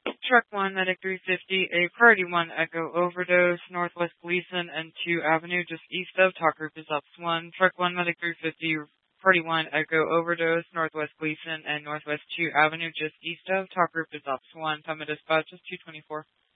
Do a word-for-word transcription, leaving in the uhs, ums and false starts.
Truck one, Medic three fifty, a Priority one Echo overdose, Northwest Gleason and two Avenue, just east of Talk Group is Ops one. Truck one, Medic three fifty, Priority one Echo overdose, Northwest Gleason and Northwest two Avenue, just east of Talk Group is Ops one. Time of dispatch is two twenty-four.